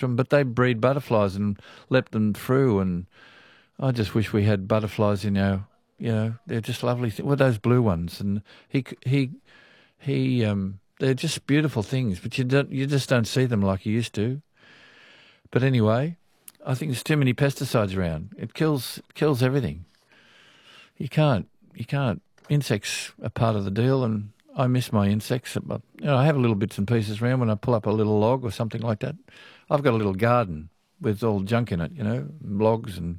colostrum, but they breed butterflies and let them through. And I just wish we had butterflies in our, they're just lovely. Well, those blue ones, and they're just beautiful things. But you just don't see them like you used to. But anyway, I think there's too many pesticides around. It kills everything. You can't. Insects are part of the deal, and I miss my insects. But, I have little bits and pieces around when I pull up a little log or something like that. I've got a little garden with all junk in it, logs, and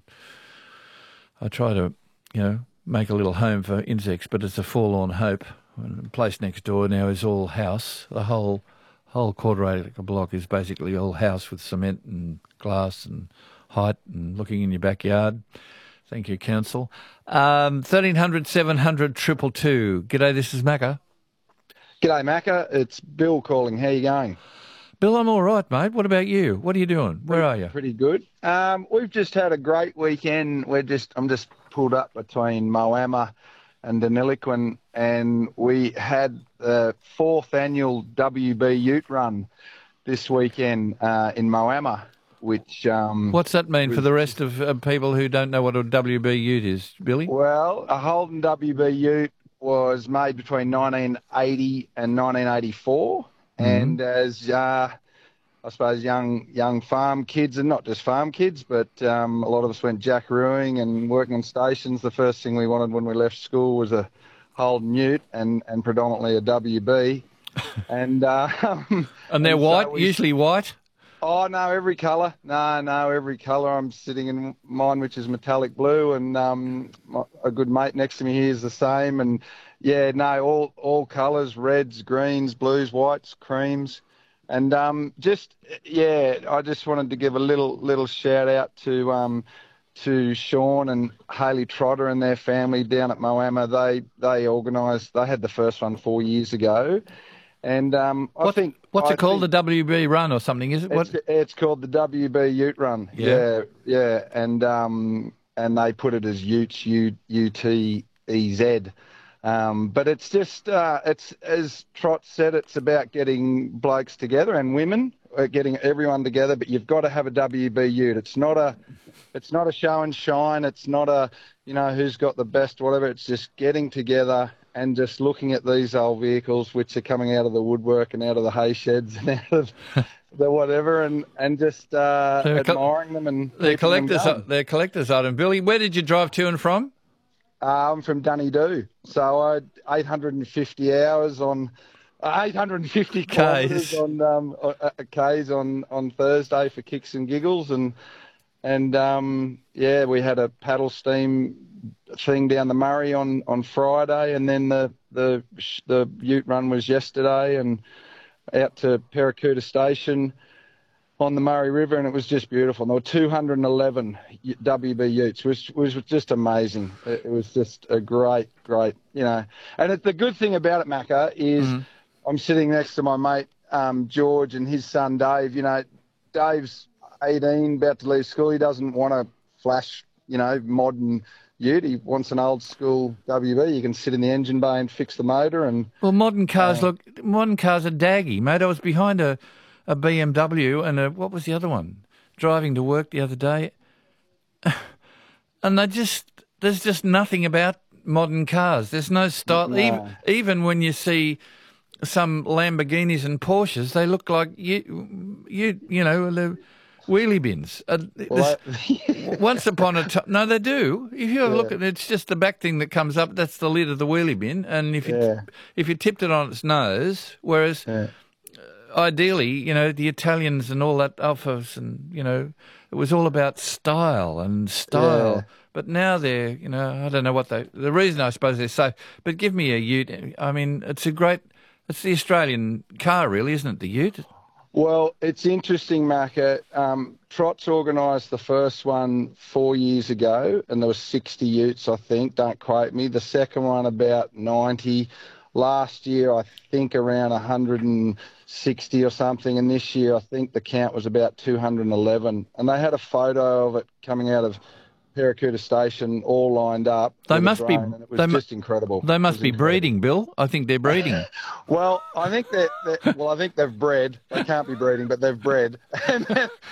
I try to, make a little home for insects, but it's a forlorn hope. And the place next door now is all house. The whole quarter acre block is basically all house with cement and glass and height and looking in your backyard. Thank you, Council. 1300 700 222. G'day, this is Macca. G'day, Macca. It's Bill calling. How you going? Bill, I'm all right, mate. What about you? What are you doing? Where are you? Pretty good. We've just had a great weekend. I'm just pulled up between Moama and Deniliquin, and we had the 4th annual WB Ute Run this weekend in Moama. Which what's that mean for the rest of people who don't know what a WB Ute is, Billy? Well, a Holden WB Ute was made between 1980 and 1984, and as I suppose young farm kids, and not just farm kids, but a lot of us went jackarooing and working on stations. The first thing we wanted when we left school was a Holden Ute and predominantly a WB, and they're white, usually white. Oh, no, every colour. No, every colour. I'm sitting in mine, which is metallic blue, and a good mate next to me here is the same. And, yeah, no, all colours, reds, greens, blues, whites, creams. And I just wanted to give a little shout-out to Sean and Hayley Trotter and their family down at Moama. They organised, they had the first one 4 years ago. And what's it called? The WB Run or something? Is it? It's called the WB Ute Run. Yeah. And they put it as Utes, U-T-E-Z. But it's just it's, as Trot said, it's about getting blokes together and women, getting everyone together. But you've got to have a WB Ute. It's not a show and shine. It's not a who's got the best whatever. It's just getting together and just looking at these old vehicles which are coming out of the woodwork and out of the hay sheds and out of the whatever, and just admiring them. And they're collector's item. Billy, where did you drive to and from? I'm from Dunedoo, so I had 850 hours on 850 kilometres on Ks on Thursday for kicks and giggles, and we had a paddle steam thing down the Murray on Friday, and then the Ute Run was yesterday, and out to Paracuta Station on the Murray River, and it was just beautiful. And there were 211 WB Utes, which was just amazing. It was just a great, and the good thing about it, Macca, is I'm sitting next to my mate George and his son Dave. Dave's 18, about to leave school. He doesn't want a flash, modern Ute. He wants an old school WB. You can sit in the engine bay and fix the motor. And modern cars are daggy, mate. I was behind a BMW and what was the other one? Driving to work the other day, and there's just nothing about modern cars. There's no style. No. Even when you see some Lamborghinis and Porsches, they look like the wheelie bins. Once upon a time, no, they do. If you have a look at it, it's just the back thing that comes up. That's the lid of the wheelie bin, and if you tipped it on its nose, whereas ideally, the Italians and all that Alfas, and it was all about style and style. Yeah. But now they're, I don't know what the reason I suppose they're so. But give me a Ute. I mean, it's the Australian car, really, isn't it? The Ute. Well, it's interesting, Macca. Trot's organised the first one 4 years ago, and there were 60 Utes, I think. Don't quote me. The second one about 90. Last year, I think around 160 or something, and this year I think the count was about 211. And they had a photo of it coming out of Paracuta Station, all lined up. They must be. And it was just incredible. They must be breeding, Bill. I think they're breeding. Well, I think I think they've bred. They can't be breeding, but they've bred.